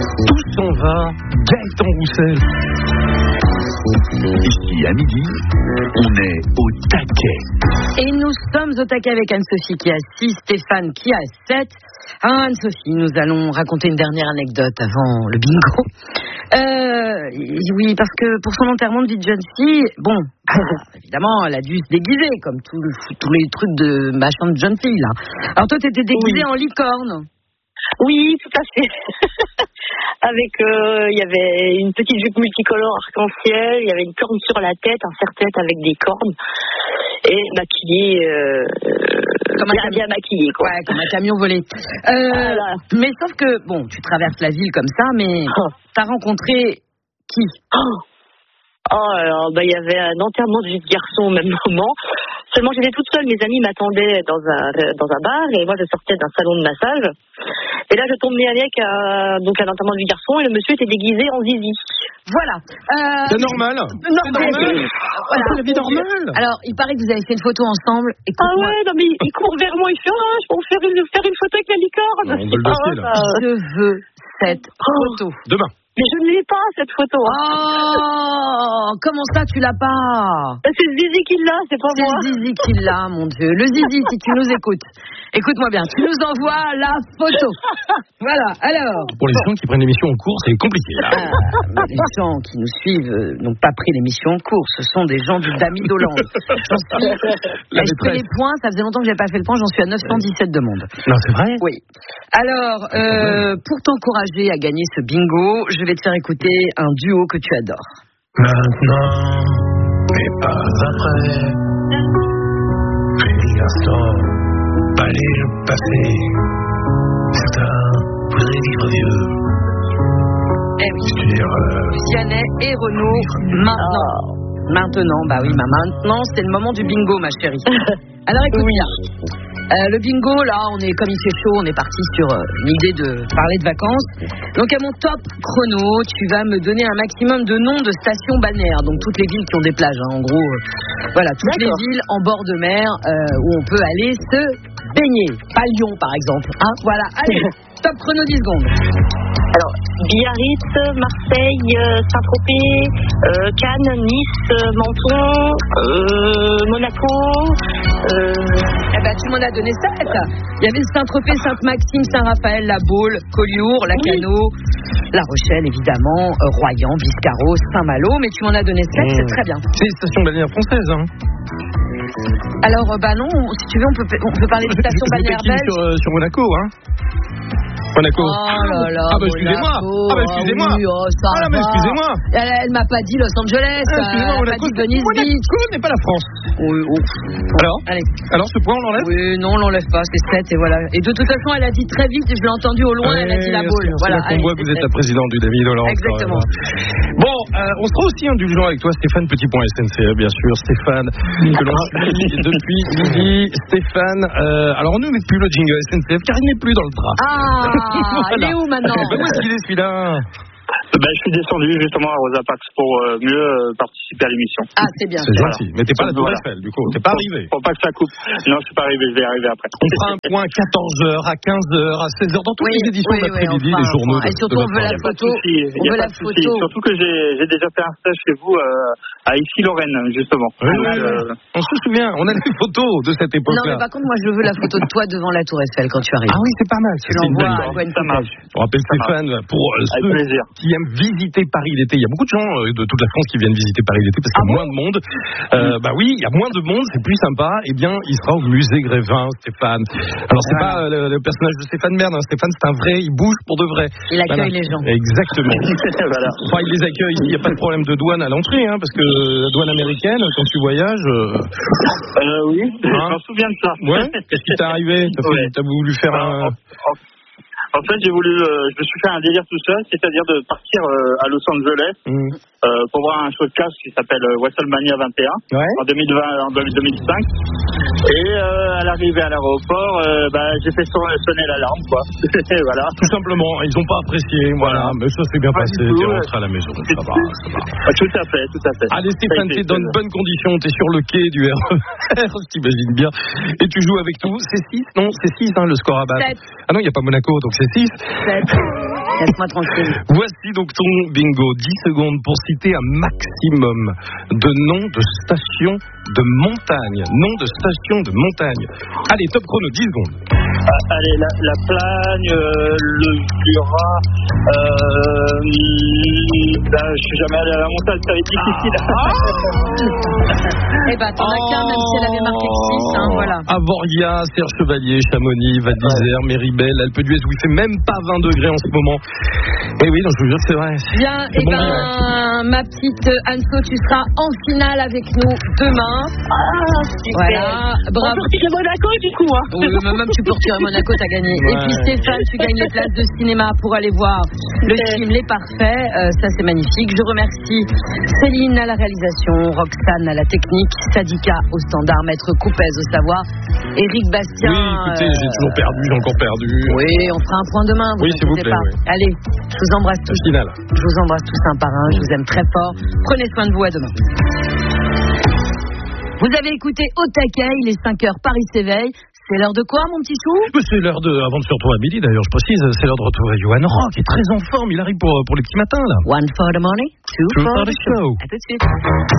Tout s'en va, Gaëtan Roussel. Ici à midi, on est au taquet. Et nous sommes au taquet avec Anne-Sophie qui a 6, Stéphane qui a 7. Anne-Sophie, nous allons raconter une dernière anecdote avant le bingo. Oui, parce que pour son enterrement de vie de jeune fille, bon, évidemment, elle a dû se déguiser, comme tous les trucs de machin de jeune fille, là. Alors toi, t'étais déguisée en licorne. Oui, tout à fait. Avec, il y avait une petite jupe multicolore arc-en-ciel, il y avait une corne sur la tête, un serre-tête avec des cornes, et maquillée, bien maquillée, quoi. Ouais, comme un camion volé. Voilà. Mais sauf que, bon, tu traverses la ville comme ça, mais t'as rencontré qui? Alors, il y avait un enterrement de vie de garçon au même moment. Seulement, j'étais toute seule. Mes amis m'attendaient dans un bar et moi, je sortais d'un salon de massage. Et là, je tombe nez avec un enterrement de vie de garçon et le monsieur était déguisé en zizi. Voilà. C'est normal. Normal. Voilà. C'est la vie normale. Alors, il paraît que vous avez fait une photo ensemble. Ah ouais, non mais il court vers moi, il fait je peux faire une photo avec la licorne. On veut le dossier, là. Je veux cette photo. Demain. Mais je ne l'ai pas, cette photo. Oh, comment ça, tu l'as pas? C'est Zizi qui l'a, c'est pas moi. C'est Zizi qui l'a, mon Dieu. Le Zizi, si tu nous écoutes, écoute-moi bien, tu nous envoies la photo. Voilà, alors. Pour les gens qui prennent l'émission en cours, c'est compliqué, là. Les gens qui nous suivent n'ont pas pris l'émission en cours, ce sont des gens du Dami d'Hollande. Je fais les points, ça faisait longtemps que j'ai pas fait le point, j'en suis à 917 demandes. Non, c'est vrai? Oui. Alors, pour t'encourager à gagner ce bingo, je vais te faire écouter un duo que tu adores. Maintenant, mais pas après. Les garçons, allez le passé. Certains voudraient vivre vieux. Eh oui. Vianney et Renaud, maintenant, bah oui, maintenant, c'est le moment du bingo, ma chérie. Alors écoute bien. Le bingo, là, comme il fait chaud, on est parti sur une idée de parler de vacances. Donc à mon top chrono, tu vas me donner un maximum de noms de stations balnéaires. Donc toutes les villes qui ont des plages, en gros. Voilà, toutes les villes en bord de mer où on peut aller se baigner. Pas Lyon, par exemple. Hein, voilà, allez, top chrono 10 secondes. Alors, Biarritz, Marseille, Saint-Tropez, Cannes, Nice, Menton, Monaco. Eh ben, tu m'en as donné 7. Il y avait Saint-Tropez, Sainte-Maxime, Saint-Raphaël, La Baule, Collioure, Lacanau, La Rochelle, évidemment, Royan, Biscarrosse, Saint-Malo. Mais tu m'en as donné 7, c'est très bien. C'est une station balnéaire française, hein. Alors, non, si tu veux, on peut parler de station balnéaire belge. Sur Monaco, hein. Monaco. Oh là là. Ah bah excusez-moi. Excusez-moi. Oui, ça mais excusez-moi. Elle m'a pas dit Los Angeles. Excusez-moi, elle m'a dit Venice Beach. Monaco n'est pas la France. Oui. Alors ce point on l'enlève? Oui, non, on l'enlève pas, c'est 7 et voilà. Et de toute façon, elle a dit très vite, et je l'ai entendu au loin, elle a dit La Baule. Voilà. On voit que vous êtes la présidente du Dami d'Hollande. Exactement. Bon, on sera aussi indulgent avec toi, Stéphane, petit point SNCF, bien sûr. Stéphane, que l'on suit depuis midi. Stéphane, alors on ne met plus le jingle SNCF car il n'est plus dans le train. Voilà. Il est où maintenant? Où est-ce qu'il est celui-là? Je suis descendu justement à Rosa Parks pour mieux participer à l'émission. Ah, c'est bien. C'est gentil. Mais t'es pas à la Tour Eiffel, du coup. T'es pas arrivé. Faut pas que ça coupe. Non, je suis pas arrivé. Je vais arriver après. On fera un point à 14h, à 15h, à 16h, dans toutes les éditions d'après-midi, les journaux. Et surtout, on veut la photo. On veut la photo. Surtout que j'ai déjà fait un stage chez vous à Issy-Lorraine, justement. Oui. On se souvient. On a des photos de cette époque-là. Non, mais par contre, moi, je veux la photo de toi devant la Tour Eiffel quand tu arrives. Ah oui, c'est pas mal. Tu l'envoies à Gwen. Ça marche. On rappelle Stéphane, pour ceux qui aiment visiter Paris l'été, il y a beaucoup de gens de toute la France qui viennent visiter Paris l'été parce qu'il y a moins de monde. Bah oui, il y a moins de monde, c'est plus sympa. Eh bien, il sera au musée Grévin, Stéphane. Alors, c'est pas le personnage de Stéphane Merde, hein. Stéphane, c'est un vrai, il bouge pour de vrai. Il accueille les gens. Exactement. Voilà. Enfin, il les accueille. Il n'y a pas de problème de douane à l'entrée, hein, parce que la douane américaine, quand tu voyages. Oui, je m'en souviens de ça. Ouais. Qu'est-ce qui t'est arrivé? T'as voulu faire un. En fait, je me suis fait un délire tout seul, c'est-à-dire de partir à Los Angeles pour voir un showcase qui s'appelle WrestleMania 21 en 2025. Et à l'arrivée à l'aéroport, j'ai fait sonner l'alarme, quoi. Voilà. Tout simplement, ils n'ont pas apprécié, voilà. Mais ça s'est bien passé. T'es rentré à la maison, ça va. Tout à fait. Allez, Stéphane, t'es dans de bonnes conditions. T'es sur le quai du RER, t'imagines bien. Et tu joues avec tout. C'est 6, non? C'est 6, hein, le score à battre. 7. Ah non, il n'y a pas Monaco, donc c'est 6. 7. Laisse-moi tranquille. Voici donc ton bingo. 10 secondes pour citer un maximum de noms de stations de montagne. Noms de stations de montagne. Allez, top chrono, 10 secondes. Allez, la Plagne, le Jura, je suis jamais allé à la montagne, ça va être difficile. Eh ben, t'en as qu'un, même si elle avait marqué 6, hein, voilà. Avoria, Serre Chevalier, Chamonix, Val d'Isère, Méribel, Alpe d'Huez, où il fait même pas 20 degrés en ce moment. Et oui, donc je vous jure, c'est vrai. Bien, et bon, ma petite Anso, tu seras en finale avec nous demain. Ah, super. Voilà, bravo. On peut retirer Monaco, du coup. Hein. Oui, même tu peux retirer Monaco, t'as gagné. Ouais. Et puis Stéphane, tu gagnes les places de cinéma pour aller voir le film Les Parfaits. Ça, c'est magnifique. Je remercie Céline à la réalisation, Roxane à la technique, Sadika au standard, Maître Coupez au savoir, Éric Bastien. Oui, écoutez, j'ai toujours perdu, j'ai encore perdu. Oui, on fera un point demain. Oui, s'il vous plaît. Pas. Oui. Allez, je vous embrasse tous. Je vous embrasse tous un par un. Je vous aime très fort. Prenez soin de vous. À demain. Vous avez écouté Au taquet, il est 5h, Paris s'éveille. C'est l'heure de quoi, mon petit chou? C'est l'heure de, avant de se retrouver à midi d'ailleurs, je précise, c'est l'heure de retrouver Johan Rock, qui est très en forme, il arrive pour les petits matins là. One for the money, two for the show. À tout de suite.